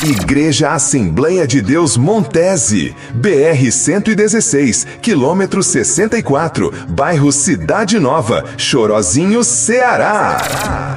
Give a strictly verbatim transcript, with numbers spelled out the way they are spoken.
Igreja Assembleia de Deus Montese, B R cento e dezesseis, quilômetro sessenta e quatro, bairro Cidade Nova, Chorozinho, Ceará.